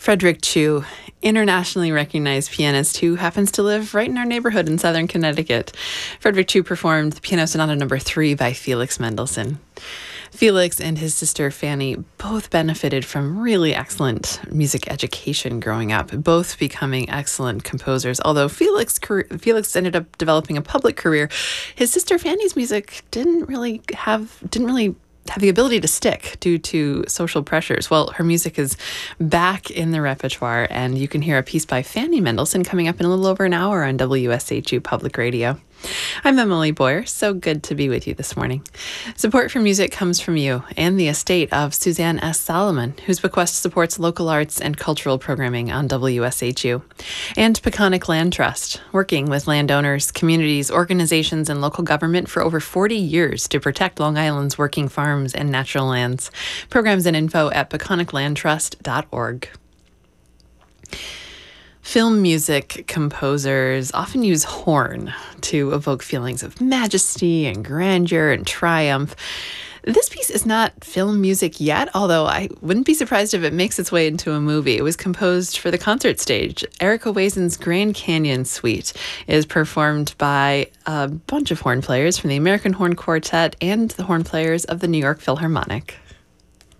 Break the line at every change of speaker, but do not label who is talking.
Frederick Chu, internationally recognized pianist who happens to live right in our neighborhood in southern Connecticut. Frederick Chu performed the Piano Sonata No. 3 by Felix Mendelssohn. Felix and his sister Fanny both benefited from really excellent music education growing up, both becoming excellent composers. Although Felix ended up developing a public career, his sister Fanny's music didn't really have the ability to stick due to social pressures. Well, her music is back in the repertoire, and you can hear a piece by Fanny Mendelssohn coming up in a little over an hour on WSHU Public Radio. I'm Emily Boyer. So good to be with you this morning. Support for music comes from you and the estate of Suzanne S. Solomon, whose bequest supports local arts and cultural programming on WSHU. And Peconic Land Trust, working with landowners, communities, organizations, and local government for over 40 years to protect Long Island's working farms and natural lands. Programs and info at peconiclandtrust.org. Film music composers often use horn to evoke feelings of majesty and grandeur and triumph. This piece is not film music yet, although I wouldn't be surprised if it makes its way into a movie. It was composed for the concert stage. Erica Wazen's Grand Canyon Suite is performed by a bunch of horn players from the American Horn Quartet and the horn players of the New York Philharmonic.